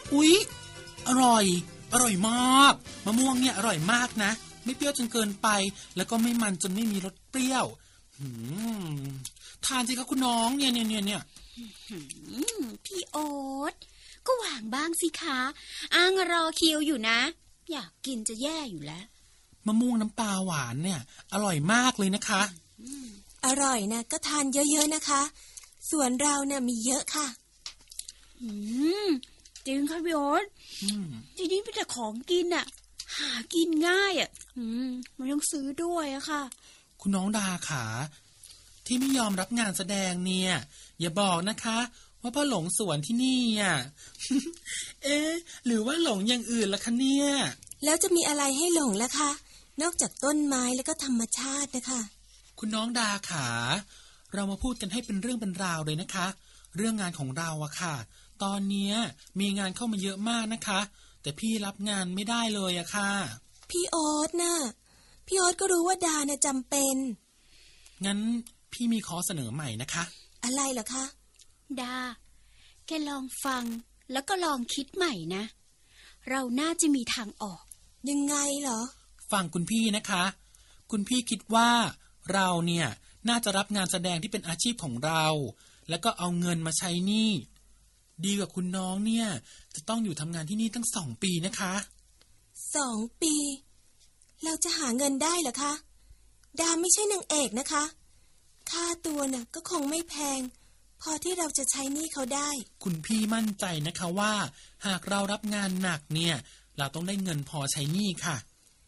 อุ๊ยอร่อยมากมะม่วงเนี่ยอร่อยมากนะไม่เปรี้ยวจนเกินไปแล้วก็ไม่มันจนไม่มีรสเปรี้ยวทานสิคะคุณน้องเนี่ยพี่โอ๊ตก็วางบ้างสิคะอ้างรอคิวอยู่นะอยากกินจะแย่อยู่แล้วมะม่วงน้ำปลาหวานเนี่ยอร่อยมากเลยนะคะอร่อยนะก็ทานเยอะๆนะคะส่วนเราเนี่ยมีเยอะค่ะจริงค่ะพี่โอ๊ตทีนี้มีแต่ของกินอ่ะหากินง่ายอ่ะมันต้องซื้อด้วยอะค่ะคุณน้องดาขาที่ไม่ยอมรับงานแสดงเนี่ยอย่าบอกนะคะว่าพ่อหลงสวนที่นี่อ่ะ หรือว่าหลงอย่างอื่นล่ะคะเนี่ยแล้วจะมีอะไรให้หลงล่ะคะนอกจากต้นไม้แล้วก็ธรรมชาตินะคะคุณน้องดาขาเรามาพูดกันให้เป็นเรื่องเป็นราวเลยนะคะเรื่องงานของเราอะค่ะตอนนี้มีงานเข้ามาเยอะมากนะคะแต่พี่รับงานไม่ได้เลยอะค่ะพี่โอ๊ตน่ะพี่โอ๊ตก็รู้ว่าดาน่ะจำเป็นงั้นพี่มีข้อเสนอใหม่นะคะอะไรเหรอคะดาแกลองฟังแล้วก็ลองคิดใหม่นะเราน่าจะมีทางออกยังไงเหรอฟังคุณพี่นะคะคุณพี่คิดว่าเราเนี่ยน่าจะรับงานแสดงที่เป็นอาชีพของเราแล้วก็เอาเงินมาใช้หนี้ดีกว่าคุณน้องเนี่ยจะต้องอยู่ทำงานที่นี่ตั้ง2 ปีนะคะ 2 ปีเราจะหาเงินได้เหรอคะดาไม่ใช่นางเอกนะคะค่าตัวน่ะก็คงไม่แพงพอที่เราจะใช้หนี้เขาได้คุณพี่มั่นใจนะคะว่าหากเรารับงานหนักเนี่ยเราต้องได้เงินพอใช้หนี้ค่ะ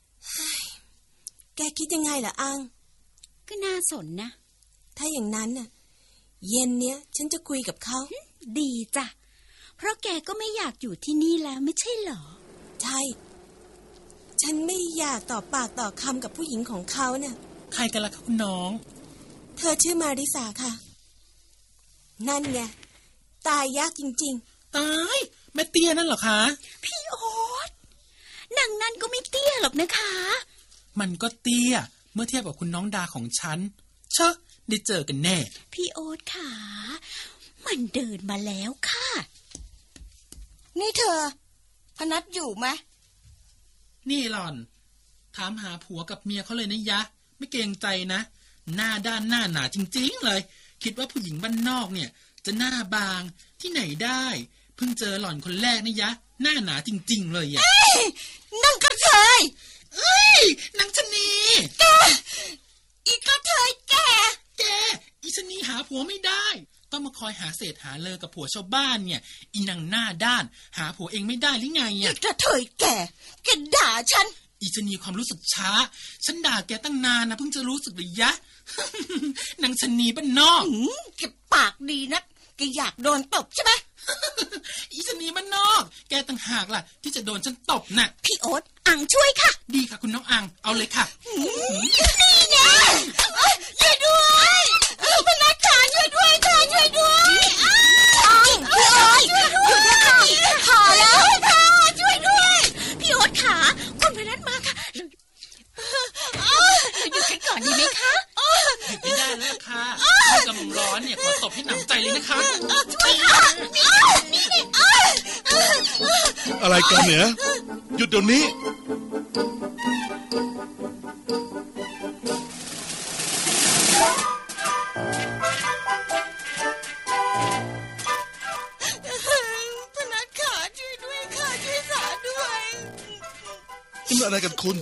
แกคิดยังไงล่ะอังก็น่าสนนะถ้าอย่างนั้นน่ะเย็นเนี้ยฉันจะคุยกับเขาดีจ้ะเพราะแกก็ไม่อยากอยู่ที่นี่แล้วไม่ใช่เหรอใช่ฉันไม่อยากต่อปากต่อคำกับผู้หญิงของเขาเนี่ยใครกันล่ะคะคุณน้องเธอชื่อมาริสาค่ะนั่นไงตายยากจริงๆตายแม่เตี้ยนั่นเหรอคะพี่โอ๊ตนางนั่นก็ไม่เตี้ยหรอกนะคะมันก็เตี้ยเมื่อเทียบกับคุณน้องดาของฉันเชอะได้เจอกันแน่พี่โอ๊ตขามันเดินมาแล้วค่ะนี่เธอพนัดอยู่ไหมนี่หล่อนถามหาผัวกับเมียเขาเลยนะยะไม่เกรงใจนะหน้าด้านหน้าหนาจริงๆเลยคิดว่าผู้หญิงบ้านนอกเนี่ยจะหน้าบางที่ไหนได้เพิ่งเจอหล่อนคนแรกนี่ยะหน้าหนาจริงๆเลยอ่ะนั่งกระเทยนางชนีอีกระเทยแกอีชนีหาผัวไม่ได้ต้องมาคอยหาเศษหาเลอกับผัวชาวบ้านเนี่ยอีนางหน้าด้านหาผัวเองไม่ได้หรือไงอ่ะอีกระเทยแกด่าฉันอีชนีความรู้สึกช้าฉันด่าแกตั้งนานนะเพิ่งจะรู้สึกเลยยะ นางชนีบ้านนอกแกปากดีนักแกอยากโดนตบใช่ไหมอีชนีบ้านนอกแกต่างหากล่ะที่จะโดนฉันตบน่ะพี่โอ๊ตอังช่วยค่ะดีค่ะคุณน้องอังเอาเลยค่ะนี่ไงช่วยด้วยพนักงานช่วยด้วยค่ะช่วยด้วยอังพี่โอ๊ตหยุดนะคะพอแล้วค่ะช่วยด้วยพี่โอ๊ตขาคุณพนักมาค่ะหยุดกันก่อนดีไหมคะหยุดไม่ได้แล้วค่ะกำลังร้อนเนี่ยขอตบให้หนำใจเลยนะคะช่วยค่ะอะไรกันเนี่ยหยุดเดี๋ยวนี้พนักงานช่วยด้วยค่ะช่วยสาด้วยนี่อะไรกันคุณ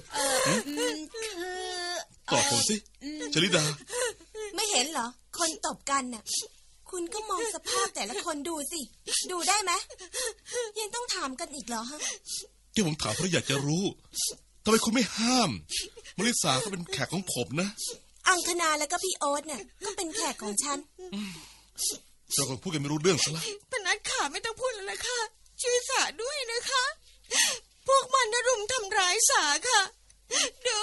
ตอบผมสิชลิดาไม่เห็นเหรอคนตบกันน่ะคุณก็มองสภาพแต่ละคนดูสิดูได้ไหมยังต้องถามกันอีกเหรอฮะที่ผมถามเพราะอยากจะรู้ทำไมคุณไม่ห้ามมลิสาเขาเป็นแขกของผมนะอังคณาแล้วก็พี่โอ๊ตเนี่ยก็เป็นแขกของฉันเราคงพูดกันไม่รู้เรื่องซะแล้วพนักขาไม่ต้องพูดแล้วนะคะช่วยสาด้วยนะคะพวกมันรุมทำร้ายสาค่ะเดิ